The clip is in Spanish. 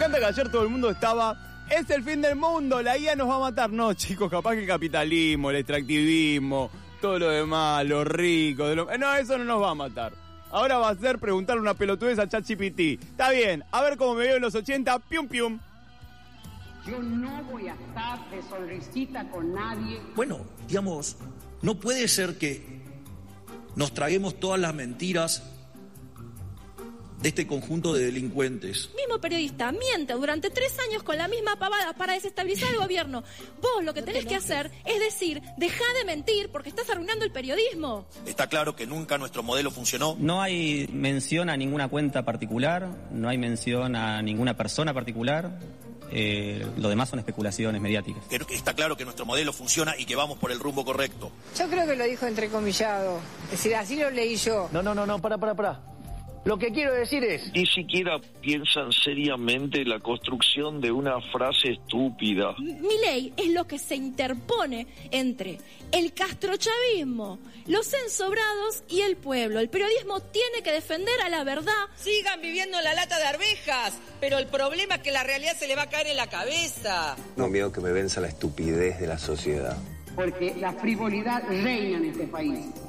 encanta que ayer todo el mundo estaba... Es el fin del mundo, la IA nos va a matar. No, chicos, capaz que el capitalismo, el extractivismo, todo lo demás, los ricos... No, eso no nos va a matar. Ahora va a ser preguntarle una pelotudez a ChatGPT. Está bien, a ver cómo me veo en los 80, pium pium. Yo no voy a estar de sonrisita con nadie. Bueno, digamos, no puede ser que nos traguemos todas las mentiras de este conjunto de delincuentes. Mismo periodista miente durante 3 años con la misma pavada para desestabilizar el gobierno. Vos lo que tenés que hacer es decir, dejá de mentir porque estás arruinando el periodismo. Está claro que nunca nuestro modelo funcionó. No hay mención a ninguna cuenta particular, no hay mención a ninguna persona particular. Lo demás son especulaciones mediáticas. Está claro que nuestro modelo funciona y que vamos por el rumbo correcto. Yo creo que lo dijo entrecomillado. Es decir, así lo leí yo. No, para. Lo que quiero decir es... Ni siquiera piensan seriamente la construcción de una frase estúpida. Milei es lo que se interpone entre el castrochavismo, los ensobrados y el pueblo. El periodismo tiene que defender a la verdad. Sigan viviendo en la lata de arvejas, pero el problema es que la realidad se le va a caer en la cabeza. No miedo que me venza la estupidez de la sociedad. Porque la frivolidad reina en este país.